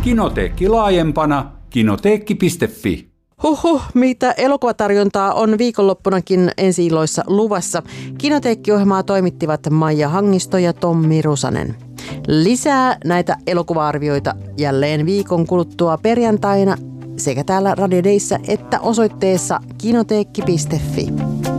Kinoteekki laajempana. Kinoteekki.fi. Mitä elokuvatarjontaa on viikonloppunakin ensi-illoissa luvassa. Kinoteekki-ohjelmaa toimittivat Maija Hangisto ja Tommi Rusanen. Lisää näitä elokuva-arvioita jälleen viikon kuluttua perjantaina sekä täällä Radio Dayssä että osoitteessa kinoteekki.fi.